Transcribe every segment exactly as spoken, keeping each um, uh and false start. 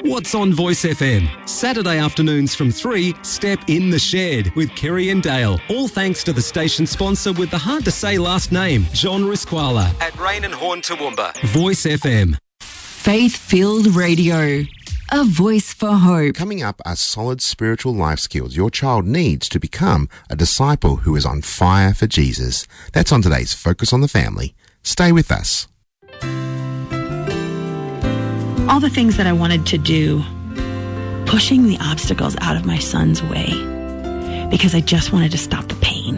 What's on Voice F M? Saturday afternoons from three, Step in the Shed with Kerry and Dale. All thanks to the station sponsor with the hard-to-say last name, John Risquala at Rain and Horn Toowoomba. Voice F M. Faith-filled radio. A voice for hope. Coming up are solid spiritual life skills your child needs to become a disciple who is on fire for Jesus. That's on today's Focus on the Family. Stay with us. All the things that I wanted to do, pushing the obstacles out of my son's way because I just wanted to stop the pain.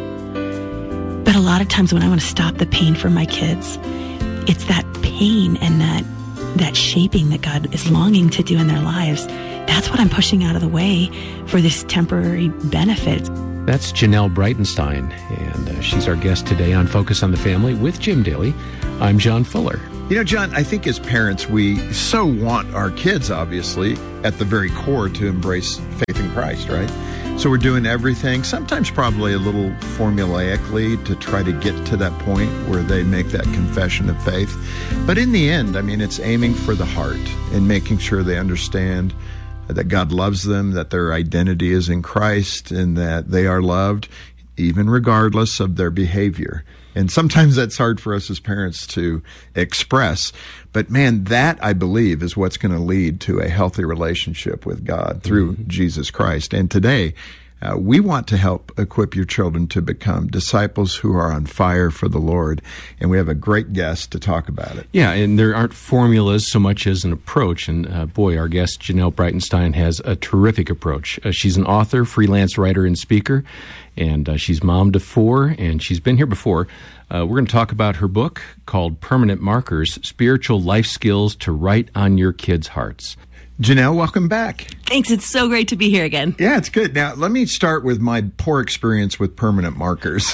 But a lot of times when I want to stop the pain for my kids, it's that pain and that that shaping that God is longing to do in their lives. That's what I'm pushing out of the way for this temporary benefit. That's Janelle Breitenstein, and uh, she's our guest today on Focus on the Family with Jim Daly. I'm John Fuller. You know, John, I think as parents, we so want our kids, obviously, at the very core to embrace faith in Christ, right? So we're doing everything, sometimes probably a little formulaically, to try to get to that point where they make that confession of faith. But in the end, I mean, it's aiming for the heart and making sure they understand that God loves them, that their identity is in Christ, and that they are loved, even regardless of their behavior. And sometimes that's hard for us as parents to express. But man, that, I believe, is what's going to lead to a healthy relationship with God through mm-hmm. Jesus Christ. And today, uh, we want to help equip your children to become disciples who are on fire for the Lord. And we have a great guest to talk about it. Yeah, and there aren't formulas so much as an approach. And uh, boy, our guest, Janelle Breitenstein, has a terrific approach. Uh, she's an author, freelance writer, and speaker. And uh, she's mom to four, and she's been here before. Uh, we're going to talk about her book called Permanent Markers, Spiritual Life Skills to Write on Your Kids' Hearts. Janelle, welcome back. Thanks. It's so great to be here again. Yeah, it's good. Now, let me start with my poor experience with permanent markers.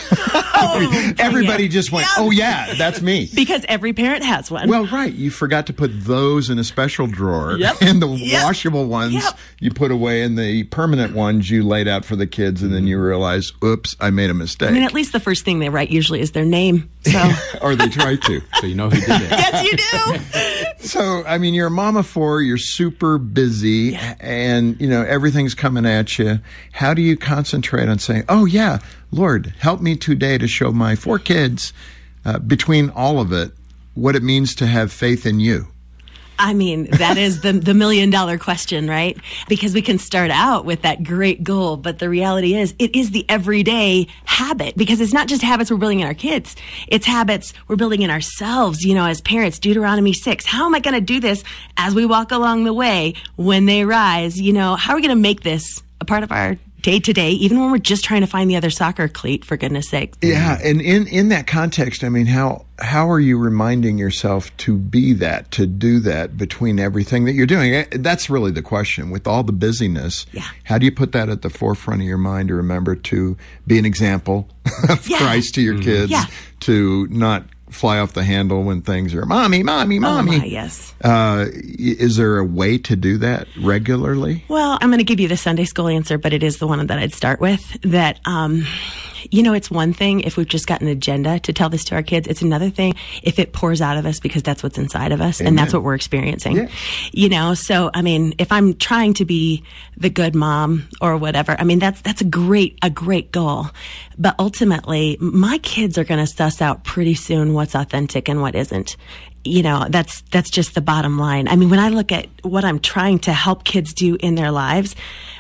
Oh, Everybody yeah. just went, yeah. oh, yeah, that's me. Because every parent has one. Well, right. You forgot to put those in a special drawer. Yep. And the yep. washable ones yep. you put away, and the permanent ones you laid out for the kids, and then you realize, oops, I made a mistake. I mean, at least the first thing they write usually is their name. So. Or they try to. So you know who did it. Yes, you do. So, I mean, you're a mom of four, you're super busy, yeah. and, you know, everything's coming at you. How do you concentrate on saying, oh, yeah, Lord, help me today to show my four kids, uh, between all of it, what it means to have faith in you? I mean, that is the the million dollar question, right? Because we can start out with that great goal, but the reality is it is the everyday habit, because it's not just habits we're building in our kids. It's habits we're building in ourselves, you know, as parents. Deuteronomy six, how am I going to do this as we walk along the way when they rise? You know, how are we going to make this a part of our day to day, even when we're just trying to find the other soccer cleat, for goodness sake? Yeah, and in, in that context, I mean, how how are you reminding yourself to be that, to do that between everything that you're doing? That's really the question. With all the busyness, yeah. how do you put that at the forefront of your mind to remember to be an example of yeah. Christ to your mm-hmm. kids, yeah. to not fly off the handle when things are, mommy, mommy, mommy. Oh my, yes. Uh, is there a way to do that regularly? Well, I'm going to give you the Sunday school answer, but it is the one that I'd start with. That, um, you know, it's one thing if we've just got an agenda to tell this to our kids. It's another thing if it pours out of us because that's what's inside of us. Amen. And that's what we're experiencing. Yeah. You know, so, I mean, if I'm trying to be the good mom or whatever, I mean, that's, that's a great, a great goal. But ultimately, my kids are going to suss out pretty soon what's authentic and what isn't. You know, that's, that's just the bottom line. I mean, when I look at what I'm trying to help kids do in their lives,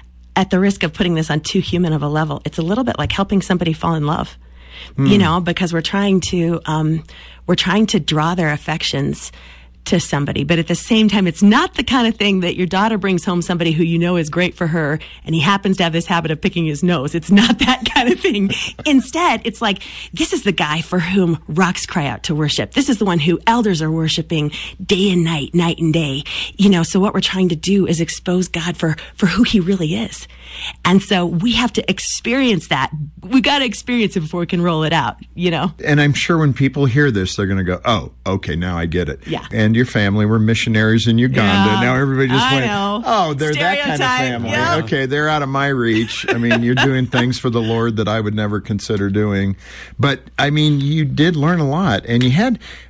at the risk of putting this on too human of a level, it's a little bit like helping somebody fall in love, mm. you know, because we're trying to, um, we're trying to draw their affections to somebody. But at the same time, it's not the kind of thing that your daughter brings home somebody who you know is great for her, and he happens to have this habit of picking his nose. It's not that kind of thing. Instead, it's like, this is the guy for whom rocks cry out to worship. This is the one who elders are worshiping day and night, night and day. You know, so what we're trying to do is expose God for, for who he really is. And so we have to experience that. We got to experience it before we can roll it out, you know? And I'm sure when people hear this, they're going to go, oh, okay, now I get it. Yeah. And your family were missionaries in Uganda. Yeah, now everybody just I went, know. oh, they're Stereotype. that kind of family. Yep. Okay, they're out of my reach. I mean, you're doing things for the Lord that I would never consider doing. But, I mean, you did learn a lot. And you had, I think,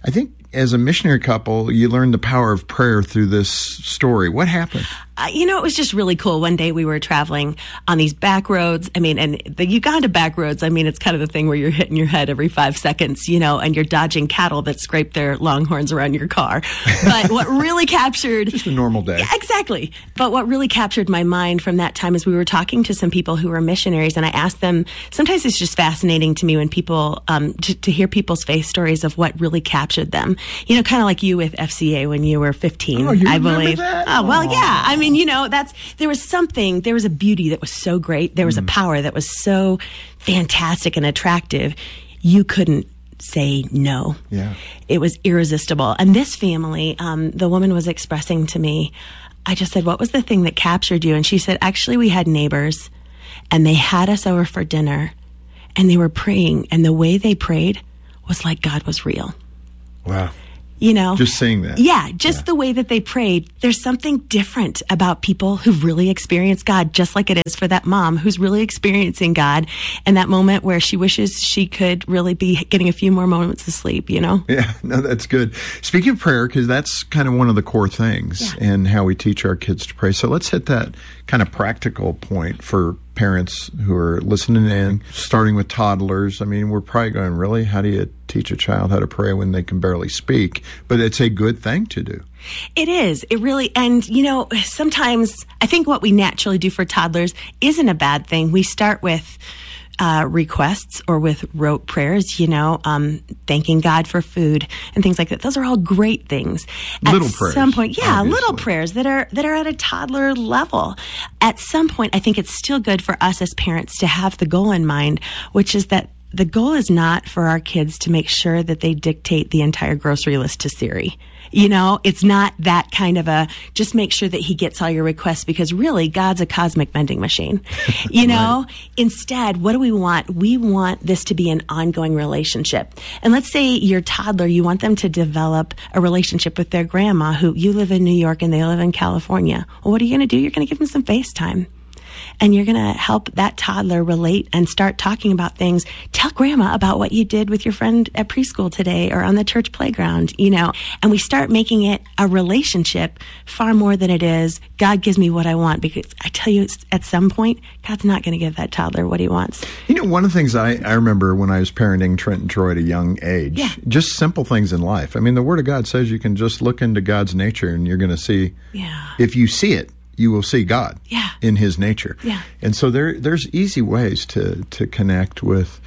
as a missionary couple, you learned the power of prayer through this story. What happened? Uh, you know, it was just really cool. One day we were traveling on these back roads. I mean, and the Uganda back roads, I mean, it's kind of the thing where you're hitting your head every five seconds, you know, and you're dodging cattle that scrape their longhorns around your car. But what really captured... Just a normal day. Yeah, exactly. But what really captured my mind from that time is we were talking to some people who were missionaries, and I asked them, sometimes it's just fascinating to me when people, um, to, to hear people's faith stories of what really captured them. You know, kind of like you with F C A when you were fifteen, oh, you I remember believe. That? Oh, well, yeah. I mean, you know, that's, there was something, there was a beauty that was so great. There was mm. a power that was so fantastic and attractive. You couldn't say no. Yeah. It was irresistible. And this family, um, the woman was expressing to me, I just said, what was the thing that captured you? And she said, actually, we had neighbors and they had us over for dinner and they were praying. And the way they prayed was like God was real. Wow. You know, just saying that. Yeah, just yeah. the way that they prayed. There's something different about people who really experience God, just like it is for that mom who's really experiencing God in that moment where she wishes she could really be getting a few more moments of sleep, you know? Yeah, no, that's good. Speaking of prayer, because that's kind of one of the core things yeah. in how we teach our kids to pray. So let's hit that kind of practical point for parents who are listening in, starting with toddlers. I mean, we're probably going, really? How do you teach a child how to pray when they can barely speak? But it's a good thing to do. It is. It really, and you know, sometimes I think what we naturally do for toddlers isn't a bad thing. We start with Uh, requests or with rote prayers, you know, um, thanking God for food and things like that. Those are all great things. Little at prayers. Some point, yeah, obviously. little prayers that are that are at a toddler level. At some point, I think it's still good for us as parents to have the goal in mind, which is that the goal is not for our kids to make sure that they dictate the entire grocery list to Siri. You know, it's not that kind of a, just make sure that he gets all your requests, because really God's a cosmic vending machine. You know, right. Instead, what do we want? We want this to be an ongoing relationship. And let's say your toddler, you want them to develop a relationship with their grandma who, you live in New York and they live in California. Well, what are you going to do? You're going to give them some FaceTime. And you're going to help that toddler relate and start talking about things. Tell grandma about what you did with your friend at preschool today or on the church playground, you know, and we start making it a relationship far more than it is, God gives me what I want. Because I tell you, at some point, God's not going to give that toddler what he wants. You know, one of the things I, I remember when I was parenting Trent and Troy at a young age, yeah. just simple things in life. I mean, the Word of God says you can just look into God's nature and you're going to see, yeah. if you see it, you will see God yeah. in his nature. Yeah. And so there, there's easy ways to, to connect with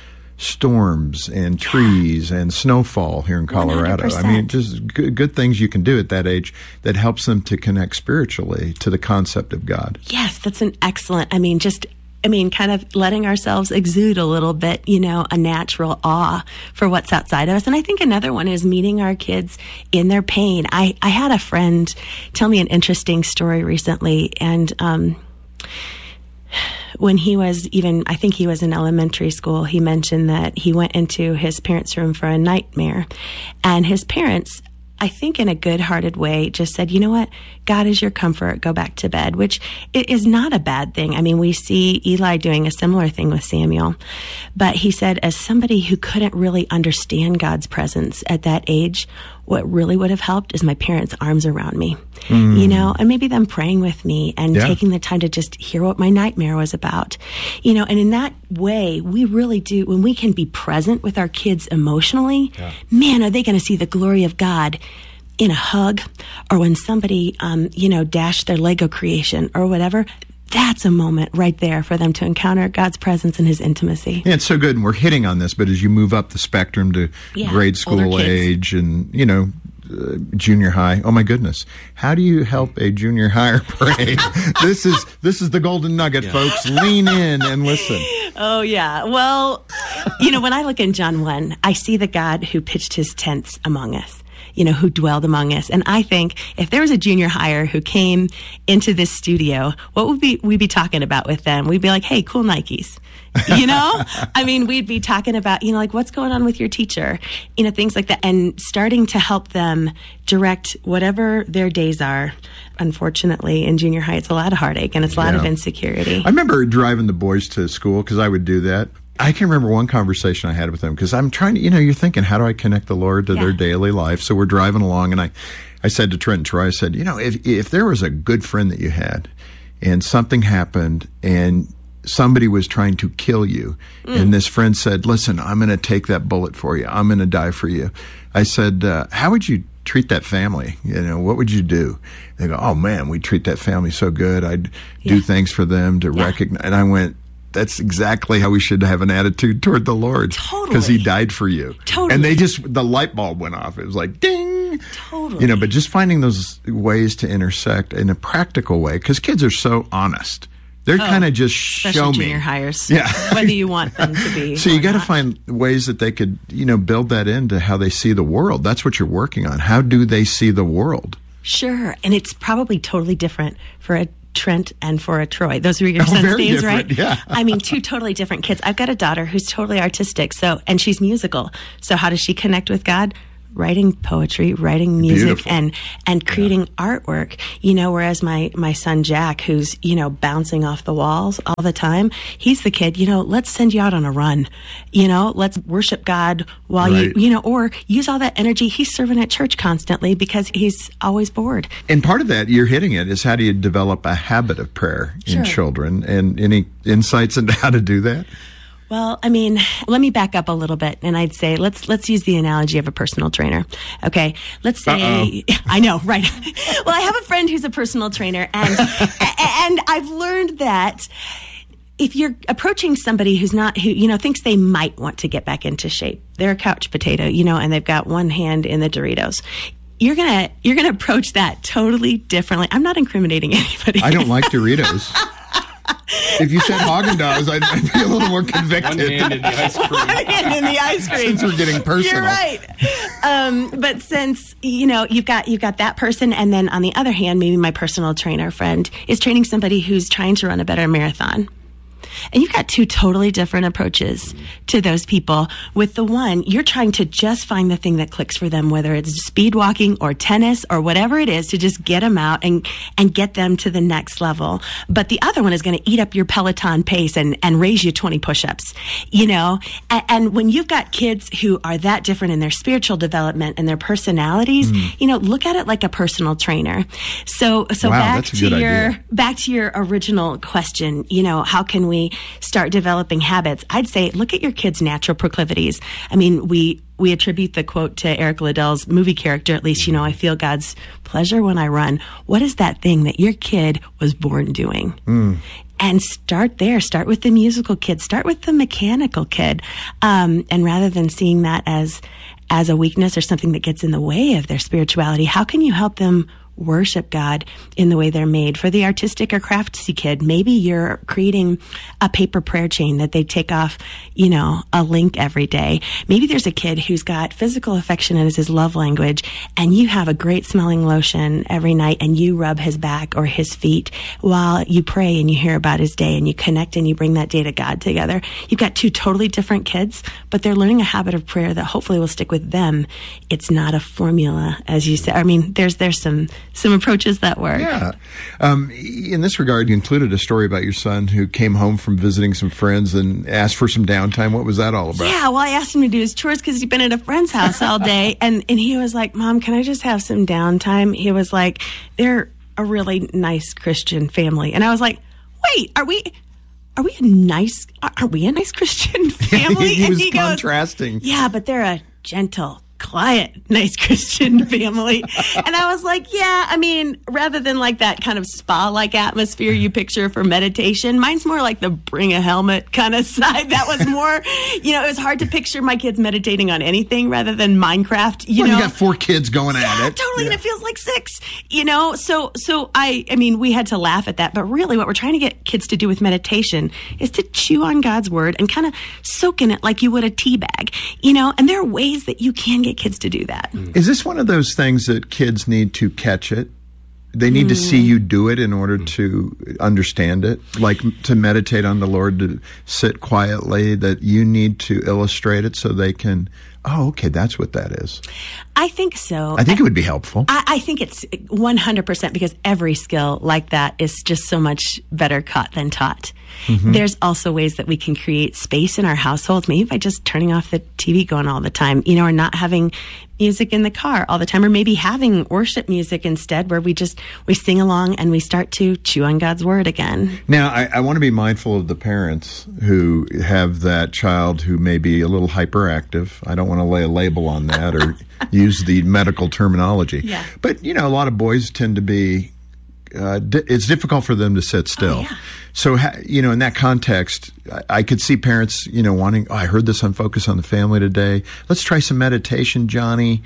storms and trees and snowfall here in Colorado. one hundred percent. I mean, just good, good things you can do at that age that helps them to connect spiritually to the concept of God. Yes, that's an excellent, I mean, just I mean, kind of letting ourselves exude a little bit, you know, a natural awe for what's outside of us. And I think another one is meeting our kids in their pain. I, I had a friend tell me an interesting story recently. And um, when he was even, I think he was in elementary school, he mentioned that he went into his parents' room for a nightmare. And his parents, I think in a good-hearted way, just said, you know what, God is your comfort, go back to bed, which is not a bad thing. I mean, we see Eli doing a similar thing with Samuel. But he said, as somebody who couldn't really understand God's presence at that age, what really would have helped is my parents' arms around me, mm. you know, and maybe them praying with me and yeah. taking the time to just hear what my nightmare was about, you know, and in that way, we really do, when we can be present with our kids emotionally, yeah. man, are they going to see the glory of God in a hug, or when somebody, um, you know, dashed their Lego creation or whatever. That's a moment right there for them to encounter God's presence and his intimacy. Yeah, it's so good. And we're hitting on this, but as you move up the spectrum to yeah, grade school age and, you know, uh, junior high, oh my goodness, how do you help a junior higher pray? this is this is the golden nugget, yeah. folks. Lean in and listen. Oh, yeah. Well, you know, when I look in John one, I see the God who pitched his tents among us, you know, who dwelled among us. And I think if there was a junior hire who came into this studio, what would we, we be talking about with them? We'd be like, hey, cool Nikes. You know, I mean, we'd be talking about, you know, like what's going on with your teacher, you know, things like that, and starting to help them direct whatever their days are. Unfortunately, in junior high, it's a lot of heartache and it's a lot yeah. of insecurity. I remember driving the boys to school because I would do that. I can remember one conversation I had with them because I'm trying to, you know, you're thinking, how do I connect the Lord to Yeah. their daily life? So we're driving along, and I, I said to Trent and Troy, I said, you know, if if there was a good friend that you had, and something happened, and somebody was trying to kill you, mm. and this friend said, listen, I'm going to take that bullet for you. I'm going to die for you. I said, uh, how would you treat that family? You know, what would you do? They go, oh man, we treat that family so good. I'd yeah. do things for them to yeah. recognize. And I went, that's exactly how we should have an attitude toward the Lord. Totally. Because he died for you. Totally. And they just, the light bulb went off. It was like, ding. Totally. You know, but just finding those ways to intersect in a practical way, because kids are so honest. They're oh, kind of just show me. Junior hires. Yeah. Whether you want them to be. So you got to not. find ways that they could, you know, build that into how they see the world. That's what you're working on. How do they see the world? Sure. And it's probably totally different for a Trent and for a Troy. Those were your oh, son's very names, different. right? Yeah. I mean, two totally different kids. I've got a daughter who's totally artistic, so and she's musical. So how does she connect with God? Writing poetry, writing music, Beautiful. and and creating yeah. artwork. You know, whereas my my son Jack, who's you know bouncing off the walls all the time, he's the kid. You know, let's send you out on a run. You know, let's worship God while right. you you know, or use all that energy. He's serving at church constantly because he's always bored. And part of that, you're hitting it, is how do you develop a habit of prayer in Sure. children? And any insights into how to do that? Well, I mean, let me back up a little bit, and I'd say let's let's use the analogy of a personal trainer. Okay, let's say Uh-oh. I know, right? Well, I have a friend who's a personal trainer, and and I've learned that if you're approaching somebody who's not, who you know thinks they might want to get back into shape, they're a couch potato, you know, and they've got one hand in the Doritos. You're gonna you're gonna approach that totally differently. I'm not incriminating anybody. I don't like Doritos. If you said Haagen-Dazs, I'd, I'd be a little more convicted. One hand in the ice cream. One hand in the ice cream. Since we're getting personal. You're right. Um, but since, you know, you've got you've got that person, and then on the other hand, maybe my personal trainer friend is training somebody who's trying to run a better marathon. And you've got two totally different approaches to those people. With the one, you're trying to just find the thing that clicks for them, whether it's speed walking or tennis or whatever it is, to just get them out and, and get them to the next level. But the other one is going to eat up your Peloton pace and, and raise you twenty push-ups, you know? And, and when you've got kids who are that different in their spiritual development and their personalities, mm. you know, look at it like a personal trainer. So, so wow, back that's a to good your, idea. back to your original question, you know, how can we start developing habits? I'd say look at your kids' natural proclivities. I mean, we we attribute the quote to Eric Liddell's movie character, at least, you know, I feel God's pleasure when I run. What is that thing that your kid was born doing? Mm. And start there. Start with the musical kid. Start with the mechanical kid. Um, and rather than seeing that as as a weakness or something that gets in the way of their spirituality, how can you help them worship God in the way they're made? For the artistic or craftsy kid, maybe you're creating a paper prayer chain that they take off, you know, a link every day. Maybe there's a kid who's got physical affection as his love language, and you have a great smelling lotion every night and you rub his back or his feet while you pray and you hear about his day and you connect and you bring that day to God together. You've got two totally different kids, but they're learning a habit of prayer that hopefully will stick with them. It's not a formula, as you said. I mean, there's there's some some approaches that work. Yeah. Um, in this regard, you included a story about your son who came home from visiting some friends and asked for some downtime. What was that all about? Yeah, well, I asked him to do his chores because he'd been at a friend's house all day. and, and he was like, Mom, can I just have some downtime? He was like, they're a really nice Christian family. And I was like, wait, are we... Are we a nice, are we a nice Christian family? he and was he contrasting. Goes, yeah, but they're a gentle, quiet, nice Christian family. And I was like, yeah, I mean, rather than like that kind of spa-like atmosphere you picture for meditation, mine's more like the bring a helmet kind of side. That was more, you know, it was hard to picture my kids meditating on anything rather than Minecraft, you well, know. You got four kids going yeah, at it. Totally, yeah. and it feels like six, you know. So, so I, I mean, we had to laugh at that, but really what we're trying to get kids to do with meditation is to chew on God's word and kind of soak in it like you would a tea bag, you know, and there are ways that you can get kids to do that. Is this one of those things that kids need to catch it They need mm. to see you do it in order to understand it, like to meditate on the Lord, to sit quietly, that you need to illustrate it so they can, oh, okay, that's what that is. I think so. I think it would be helpful. I, I think it's one hundred percent, because every skill like that is just so much better caught than taught. Mm-hmm. There's also ways that we can create space in our households, maybe by just turning off the T V going all the time, you know, or not having music in the car all the time, or maybe having worship music instead, where we just, we sing along and we start to chew on God's word again. Now, I, I want to be mindful of the parents who have that child who may be a little hyperactive. I don't want to lay a label on that or use the medical terminology. Yeah. But, you know, a lot of boys tend to be, uh, di- it's difficult for them to sit still. Oh, yeah. So, ha- you know, in that context, I-, I could see parents, you know, wanting, oh, I heard this on Focus on the Family today. Let's try some meditation, Johnny.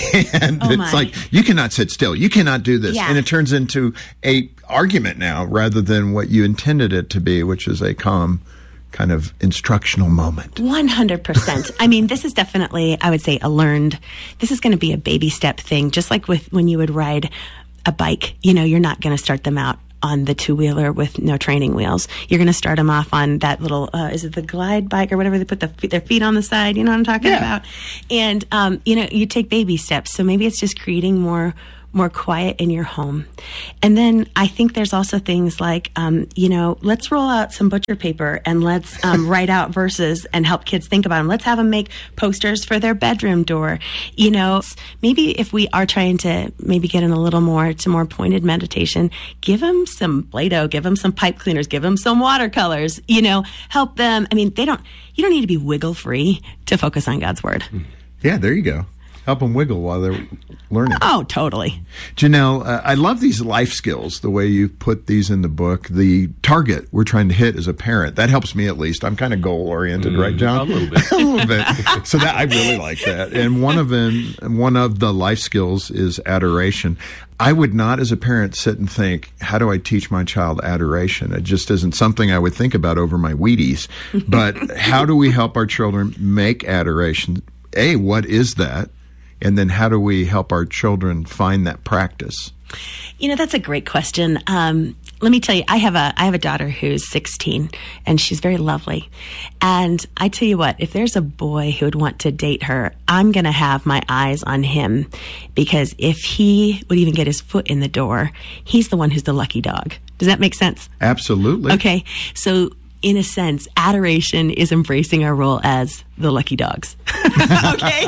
And oh it's my. like, you cannot sit still. You cannot do this. Yeah. And it turns into a argument now rather than what you intended it to be, which is a calm kind of instructional moment. one hundred percent. I mean, this is definitely, I would say, a learned, this is going to be a baby step thing, just like with when you would ride a bike. You know, you're not going to start them out on the two-wheeler with no training wheels. You're going to start them off on that little, uh, is it the glide bike or whatever? They put the, their feet on the side. You know what I'm talking yeah. about? And, um, you know, you take baby steps. So maybe it's just creating more more quiet in your home. And then I think there's also things like, um, you know, let's roll out some butcher paper and let's um, write out verses and help kids think about them. Let's have them make posters for their bedroom door. You know, maybe if we are trying to maybe get in a little more to more pointed meditation, give them some Play-Doh, give them some pipe cleaners, give them some watercolors, you know, help them. I mean, they don't, you don't need to be wiggle free to focus on God's word. Yeah, there you go. Help them wiggle while they're learning. Oh, totally. Janelle, uh, I love these life skills, the way you put these in the book. The target we're trying to hit as a parent, that helps me at least. I'm kind of goal-oriented, mm, right, John? A little bit. a little bit. So that I really like that. And one of them, one of the life skills is adoration. I would not, as a parent, sit and think, how do I teach my child adoration? It just isn't something I would think about over my Wheaties. But how do we help our children make adoration? A, what is that? And then how do we help our children find that practice? You know, that's a great question. Um, let me tell you, I have a I have a daughter who's sixteen, and she's very lovely. And I tell you what, if there's a boy who would want to date her, I'm going to have my eyes on him, because if he would even get his foot in the door, he's the one who's the lucky dog. Does that make sense? Absolutely. Okay, so in a sense, adoration is embracing our role as the lucky dogs. Okay?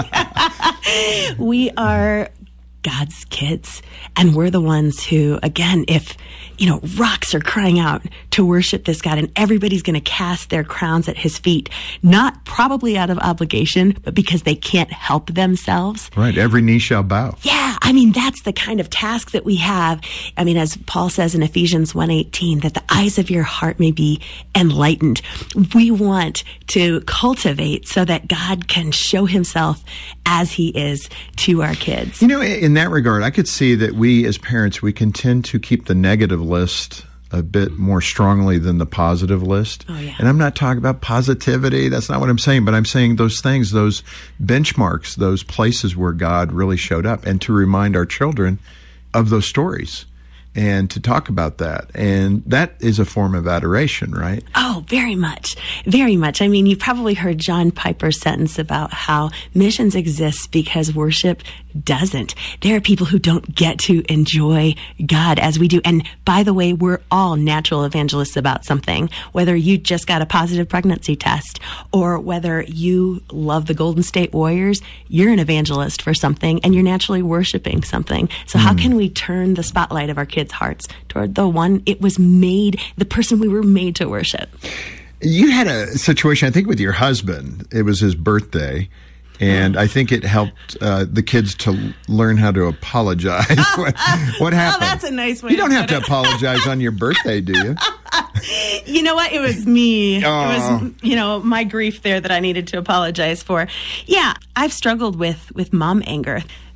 We are God's kids, and we're the ones who, again, if, you know, rocks are crying out to worship this God, and everybody's going to cast their crowns at his feet, not probably out of obligation, but because they can't help themselves. Right. Every knee shall bow. Yeah. I mean, that's the kind of task that we have. I mean, as Paul says in Ephesians one eighteen, that the eyes of your heart may be enlightened. We want to cultivate so that God can show himself as he is to our kids. You know, in that regard, I could see that we as parents, we can tend to keep the negative list a bit more strongly than the positive list. Oh, yeah. And I'm not talking about positivity. That's not what I'm saying. But I'm saying those things, those benchmarks, those places where God really showed up, and to remind our children of those stories and to talk about that. And that is a form of adoration, right? Oh, very much. Very much. I mean, you've probably heard John Piper's sentence about how missions exists because worship doesn't. There are people who don't get to enjoy God as we do. And by the way, we're all natural evangelists about something, whether you just got a positive pregnancy test or whether you love the Golden State Warriors, you're an evangelist for something and you're naturally worshiping something. So mm. how can we turn the spotlight of our kids' hearts toward the one it was made, the person we were made to worship? You had a situation, I think, with your husband. It was his birthday. And I think it helped uh, the kids to learn how to apologize. what, what happened? Oh, that's a nice way. You don't to have to apologize on your birthday, do you? You know what? It was me. Oh. It was, you know, my grief there that I needed to apologize for. Yeah, I've struggled with with mom anger.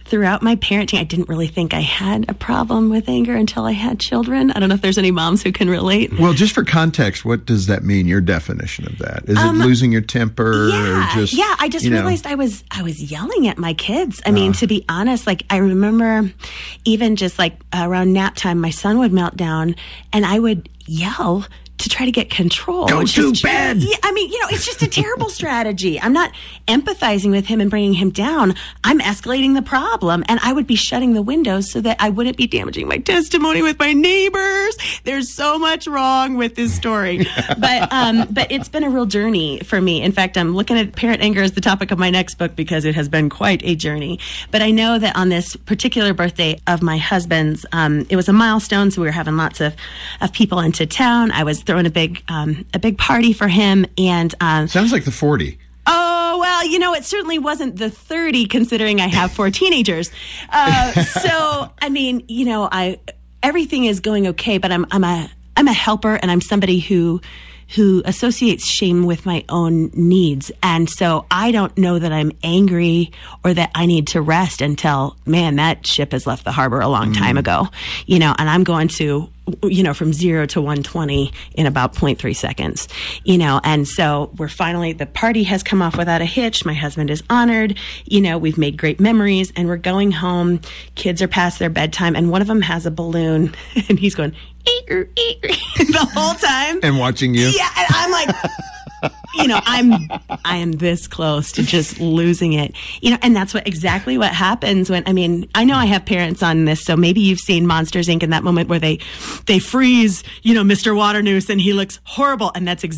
throughout my parenting, I didn't really think I had a problem with anger until I had children. I don't know if there's any moms who can relate. Well, just for context, what does that mean? Your definition of that? Is um, it losing your temper? Yeah, or just, yeah. I just realized know. I was I was yelling at my kids. I mean, uh, to be honest, like I remember even just like around nap time, my son would melt down, and I would yell to try to get control. Go to is, bed. Yeah, I mean, you know, it's just a terrible strategy. I'm not empathizing with him and bringing him down. I'm escalating the problem, and I would be shutting the windows so that I wouldn't be damaging my testimony with my neighbors. There's so much wrong with this story, but um, but it's been a real journey for me. In fact, I'm looking at parent anger as the topic of my next book because it has been quite a journey. But I know that on this particular birthday of my husband's, um, it was a milestone, so we were having lots of of people into town. I was throwing a big um, a big party for him, and um, sounds like the forty. Oh well, you know, it certainly wasn't the thirty, considering I have four teenagers. Uh, so I mean, you know, I everything is going okay, but I'm I'm a I'm a helper, and I'm somebody who who associates shame with my own needs, and so I don't know that I'm angry or that I need to rest until, man, that ship has left the harbor a long time mm. ago, you know, and I'm going to, you know, from zero to one twenty in about zero point three seconds, you know, and so we're finally, the party has come off without a hitch. My husband is honored, you know, we've made great memories, and we're going home. Kids are past their bedtime, and one of them has a balloon, and he's going, eeger, eeger, the whole time. And watching you. Yeah, and I'm like, you know, I'm, I am this close to just losing it, you know, and that's what exactly what happens when, I mean, I know I have parents on this, so maybe you've seen Monsters, Incorporated in that moment where they, they freeze, you know, Mister Waternoose, and he looks horrible, and that's exactly